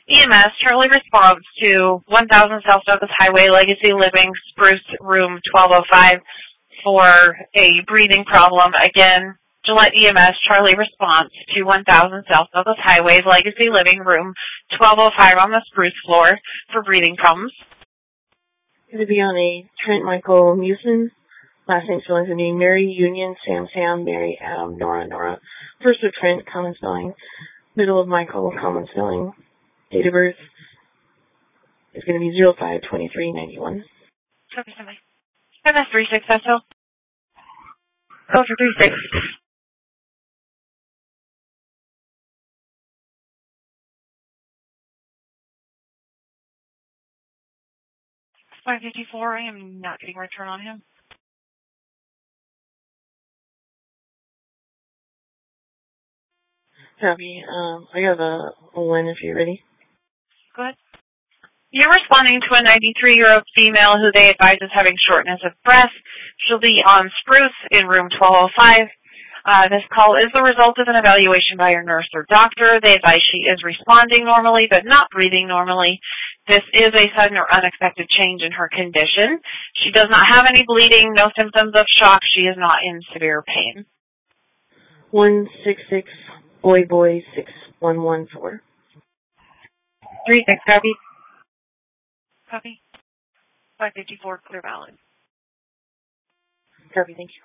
EMS, Charlie responds to 1000 South Douglas Highway, Legacy Living, Spruce, room 1205 for a breathing problem. Again, Gillette EMS, Charlie responds to 1000 South Douglas Highway, Legacy Living, room 1205 on the Spruce floor for breathing problems. Going to be on a Trent Michael Musin. Last name spelling to be Mary Union, Sam Sam, Mary Adam, Nora Nora. First of Trent, common spelling. Middle of Michael, common spelling. Date of birth is going to be 05/23/91. Copy, somebody. MS 36, SO. Go for 36. 554, I am not getting a return on him. Copy. I got a one if you're ready. Go ahead. You're responding to a 93-year-old female who they advise is having shortness of breath. She'll be on Spruce in room 1205. This call is the result of an evaluation by her nurse or doctor. They advise she is responding normally but not breathing normally. This is a sudden or unexpected change in her condition. She does not have any bleeding, no symptoms of shock. She is not in severe pain. 166 boy 6114. 36, copy. Copy. 554, clear valid. Copy, thank you.